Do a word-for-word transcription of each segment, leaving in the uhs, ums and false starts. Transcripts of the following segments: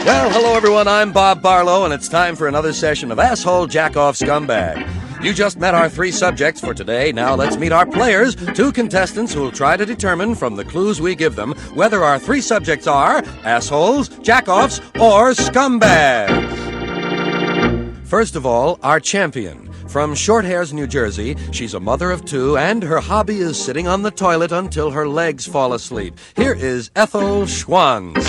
Well, hello everyone, I'm Bob Barlow, and it's time for another session of Asshole Jack-Off Scumbag. You just met our three subjects for today. Now let's meet our players, two contestants who will try to determine from the clues we give them whether our three subjects are assholes, jack-offs, or scumbags. First of all, our champion. From Short Hairs, New Jersey, she's a mother of two, and her hobby is sitting on the toilet until her legs fall asleep. Here is Ethel Schwanz.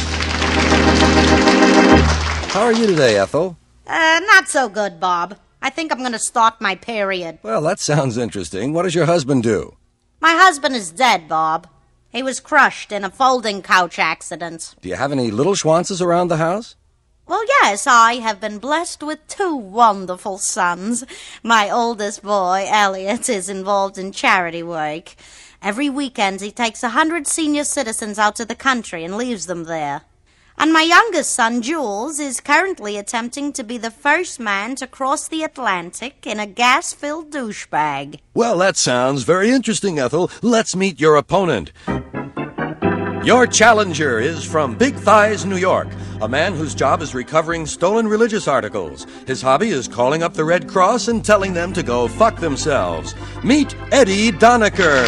How are you today, Ethel? Uh, not so good, Bob. I think I'm going to start my period. Well, that sounds interesting. What does your husband do? My husband is dead, Bob. He was crushed in a folding couch accident. Do you have any little Schwanzes around the house? Well, yes, I have been blessed with two wonderful sons. My oldest boy, Elliot, is involved in charity work. Every weekend he takes a hundred senior citizens out to the country and leaves them there. And my youngest son, Jules, is currently attempting to be the first man to cross the Atlantic in a gas-filled douchebag. Well, that sounds very interesting, Ethel. Let's meet your opponent. Your challenger is from Big Thighs, New York, a man whose job is recovering stolen religious articles. His hobby is calling up the Red Cross and telling them to go fuck themselves. Meet Eddie Donaker.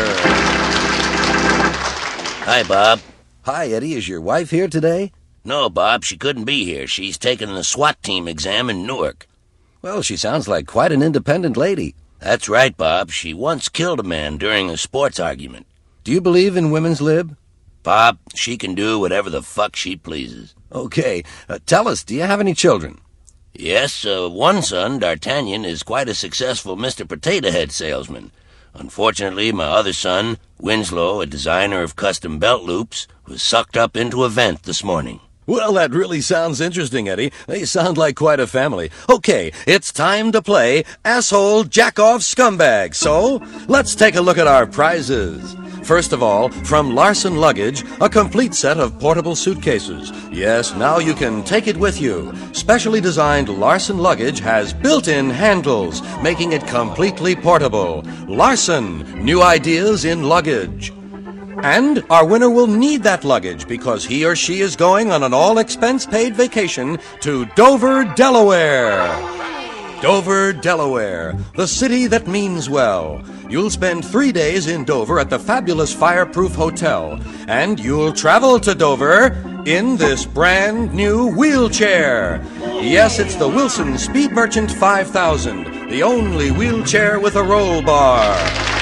Hi, Bob. Hi, Eddie. Is your wife here today? No, Bob, she couldn't be here. She's taking the SWAT team exam in Newark. Well, she sounds like quite an independent lady. That's right, Bob. She once killed a man during a sports argument. Do you believe in women's lib? Bob, she can do whatever the fuck she pleases. Okay. Uh, tell us, do you have any children? Yes, uh, one son, D'Artagnan, is quite a successful Mister Potato Head salesman. Unfortunately, my other son, Winslow, a designer of custom belt loops, was sucked up into a vent this morning. Well, that really sounds interesting, Eddie. They sound like quite a family. Okay, it's time to play Asshole Jack-Off Scumbag. So, let's take a look at our prizes. First of all, from Larson Luggage, a complete set of portable suitcases. Yes, now you can take it with you. Specially designed Larson Luggage has built-in handles, making it completely portable. Larson, new ideas in luggage. And our winner will need that luggage because he or she is going on an all-expense-paid vacation to Dover, Delaware. Dover, Delaware, the city that means well. You'll spend three days in Dover at the fabulous Fireproof Hotel, and you'll travel to Dover in this brand new wheelchair. Yes, it's the Wilson Speed Merchant five thousand, the only wheelchair with a roll bar.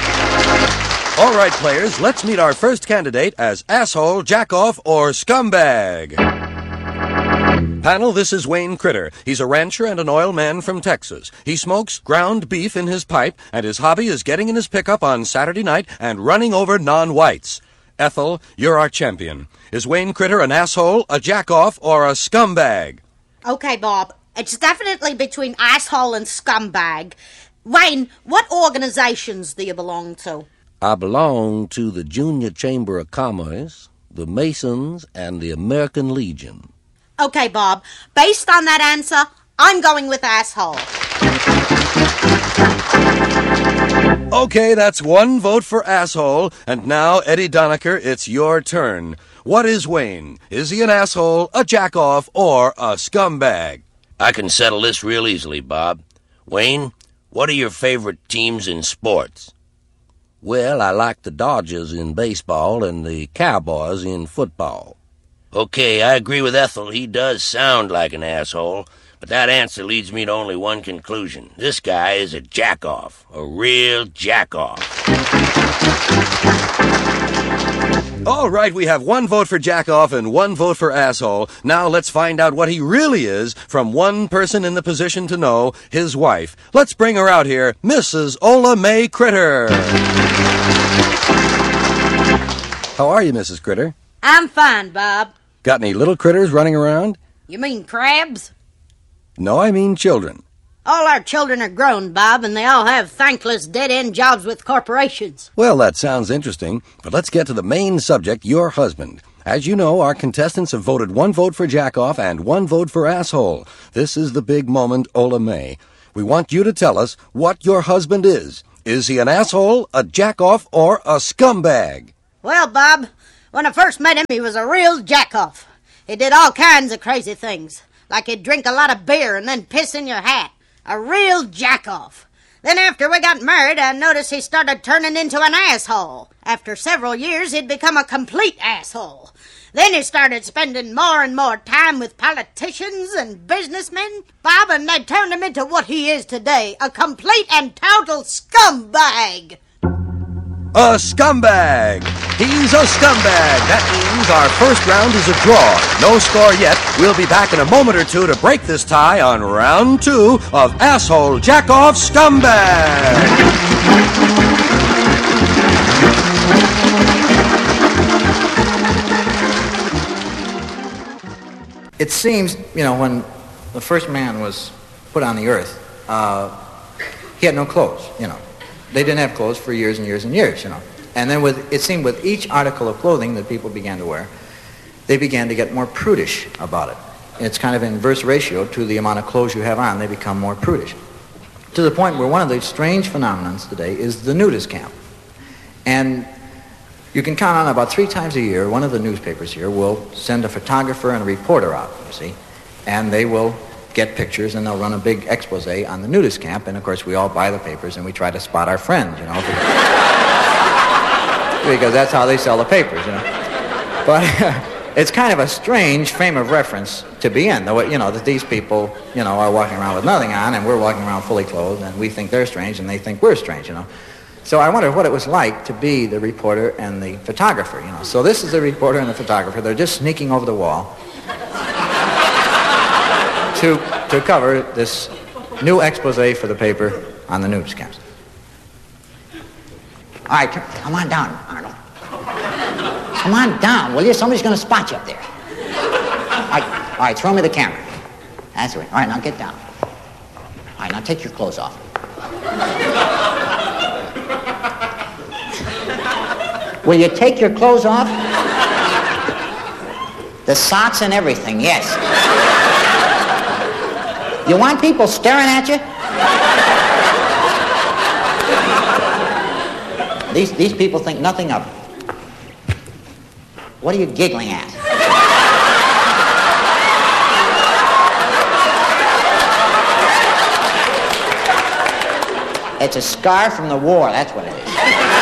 All right, players, let's meet our first candidate as asshole, jack-off, or scumbag. Panel, this is Wayne Critter. He's a rancher and an oil man from Texas. He smokes ground beef in his pipe, and his hobby is getting in his pickup on Saturday night and running over non-whites. Ethel, you're our champion. Is Wayne Critter an asshole, a jack-off, or a scumbag? Okay, Bob. It's definitely between asshole and scumbag. Wayne, what organizations do you belong to? I belong to the Junior Chamber of Commerce, the Masons, and the American Legion. Okay, Bob. Based on that answer, I'm going with asshole. Okay, that's one vote for asshole. And now, Eddie Donaker, it's your turn. What is Wayne? Is he an asshole, a jack-off, or a scumbag? I can settle this real easily, Bob. Wayne, what are your favorite teams in sports? Well, I like the Dodgers in baseball and the Cowboys in football. Okay, I agree with Ethel. He does sound like an asshole, but that answer leads me to only one conclusion. This guy is a jack-off, a real jack-off. All right, we have one vote for jack-off and one vote for asshole. Now let's find out what he really is from one person in the position to know, his wife. Let's bring her out here, Missus Ola Mae Critter. How are you, Missus Critter? I'm fine, Bob. Got any little critters running around? You mean crabs? No, I mean children. All our children are grown, Bob, and they all have thankless dead-end jobs with corporations. Well, that sounds interesting, but let's get to the main subject, your husband. As you know, our contestants have voted one vote for jack-off and one vote for asshole. This is the big moment, Ola Mae. We want you to tell us what your husband is. Is he an asshole, a jack-off, or a scumbag? Well, Bob, when I first met him, he was a real jack-off. He did all kinds of crazy things, like he'd drink a lot of beer and then piss in your hat. A real jack-off. Then after we got married, I noticed he started turning into an asshole. After several years, he'd become a complete asshole. Then he started spending more and more time with politicians and businessmen, Bob, and they turned him into what he is today, a complete and total scumbag. A scumbag. He's a scumbag. That means our first round is a draw. No score yet. We'll be back in a moment or two to break this tie on round two of Asshole Jack-Off Scumbag. It seems, you know, when the first man was put on the earth, uh, he had no clothes, you know. They didn't have clothes for years and years and years, you know. And then with, it seemed with each article of clothing that people began to wear, they began to get more prudish about it. It's kind of inverse ratio to the amount of clothes you have on, they become more prudish. To the point where one of the strange phenomenons today is the nudist camp. And you can count on about three times a year, one of the newspapers here will send a photographer and a reporter out, you see, and they will get pictures and they'll run a big expose on the nudist camp, and of course we all buy the papers and we try to spot our friends, you know, because that's how they sell the papers, you know. But it's kind of a strange frame of reference to be in, though, you know, that these people, you know, are walking around with nothing on and we're walking around fully clothed and we think they're strange and they think we're strange, you know. So I wonder what it was like to be the reporter and the photographer, you know. So this is the reporter and the photographer. They're just sneaking over the wall to, to cover this new expose for the paper on the nudist camps. All right, come on down, Arnold. Come on down, will you? Somebody's going to spot you up there. All right, all right, throw me the camera. That's right. All right, now get down. All right, now take your clothes off. Will you take your clothes off? The socks and everything, yes. You want people staring at you? These, these people think nothing of it. What are you giggling at? It's a scar from the war, that's what it is.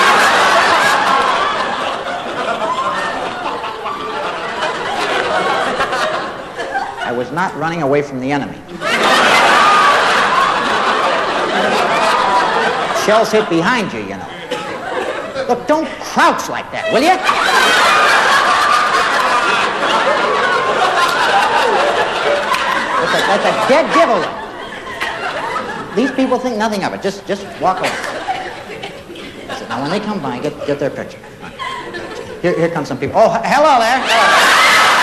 I was not running away from the enemy. Shells hit behind you, you know. Look, don't crouch like that, will you? That's a, that's a dead giveaway. These people think nothing of it. Just, just walk away. Now, when they come by, get, get their picture. Here, here come some people. Oh, hello there.